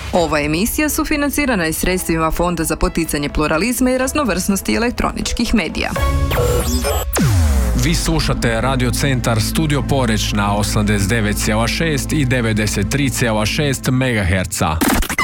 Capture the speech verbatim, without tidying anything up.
Ova emisija sufinancirana je sredstvima Fonda za poticanje pluralizma i raznovrsnosti elektroničkih medija. Vi slušate Radio Centar Studio Poreč na osamdeset devet zarez šest i devedeset tri zarez šest megaherca.